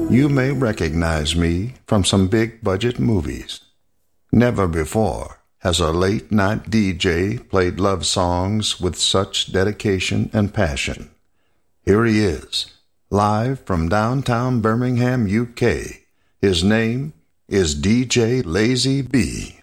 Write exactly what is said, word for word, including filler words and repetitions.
You may recognize me from some big budget movies. Never before has a late night D J played love songs with such dedication and passion. Here he is, live from downtown Birmingham, U K. His name is D J Lazy B.